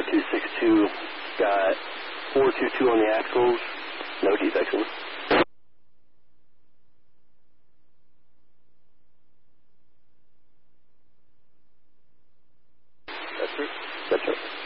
5262, got 422 on the axles, no defects. That's right. That's right.